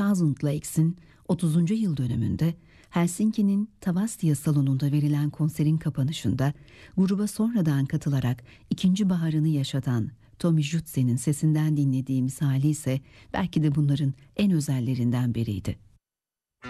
Thousand Lakes'in 30. yıl dönümünde Helsinki'nin Tavastia salonunda verilen konserin kapanışında gruba sonradan katılarak ikinci baharını yaşatan Tommy Jutse'nin sesinden dinlediğimiz hali ise belki de bunların en özellerinden biriydi.